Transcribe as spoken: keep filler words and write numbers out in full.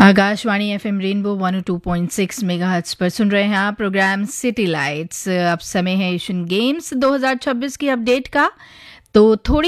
Akashvani FM rainbow one O two point six megahertz पर सुन रहे हैं आप प्रोग्राम सिटी लाइट्स। अब समय है एशियन गेम्स दो हज़ार छब्बीस की अपडेट का। तो थोड़ी